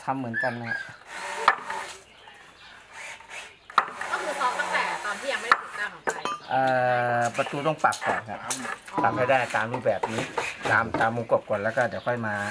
ำเหมือนกันนะก็คือซ้อมตั้งแต่ตอนที่ยังไม่ได้ติดตั้งออกไปประตูต้องปรับก่อนครับปรับให้ได้ตามรูปแบบนี้ตามมุมกบก่อนแล้วก็เดี๋ยวค่อยมา